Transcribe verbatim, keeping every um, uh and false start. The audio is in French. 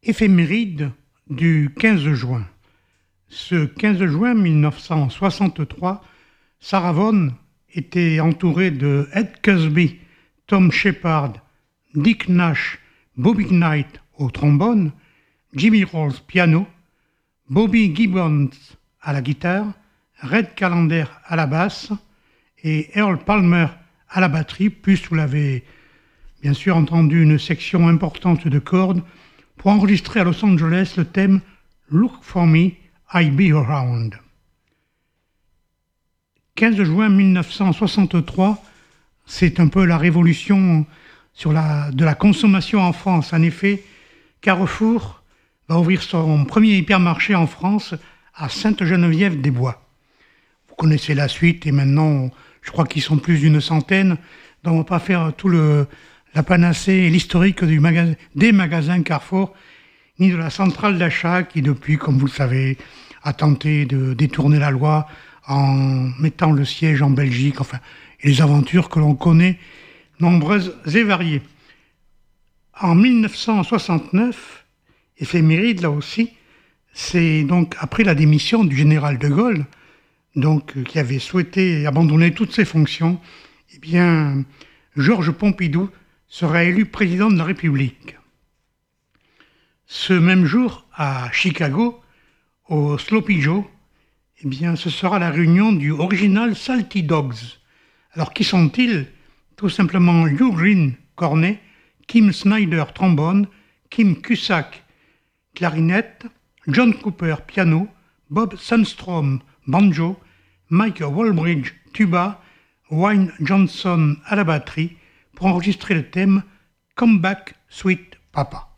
Éphéméride du quinze juin. Ce quinze juin mille neuf cent soixante-trois, Sarah Vaughan était entourée de Ed Cusby, Tom Shepard, Dick Nash, Bobby Knight au trombone, Jimmy Rose piano, Bobby Gibbons à la guitare, Red Callender à la basse et Earl Palmer à la batterie, plus vous l'avez bien sûr entendu une section importante de cordes pour enregistrer à Los Angeles le thème Look for Me, I'll Be Around. quinze juin mille neuf cent soixante-trois, c'est un peu la révolution sur la, de la consommation en France. En effet, Carrefour va ouvrir son premier hypermarché en France à Sainte-Geneviève-des-Bois. Vous connaissez la suite et maintenant, je crois qu'ils sont plus d'une centaine, donc on ne va pas faire tout le, la panacée et l'historique du magasin, des magasins Carrefour, ni de la centrale d'achat qui depuis, comme vous le savez, a tenté de détourner la loi en mettant le siège en Belgique, enfin, et les aventures que l'on connaît, nombreuses et variées. En mille neuf cent soixante-neuf, éphéméride là aussi, c'est donc après la démission du général de Gaulle, donc qui avait souhaité abandonner toutes ses fonctions, eh bien, Georges Pompidou sera élu président de la République. Ce même jour, à Chicago, au Sloppy Joe, eh bien, ce sera la réunion du Original Salty Dogs. Alors, qui sont-ils? Tout simplement Hugh Green, cornet, Kim Snyder, trombone, Kim Cusack, clarinette, John Cooper, piano, Bob Sandstrom, banjo, Mike Walbridge, tuba, Wayne Johnson à la batterie, pour enregistrer le thème Come Back, Sweet Papa.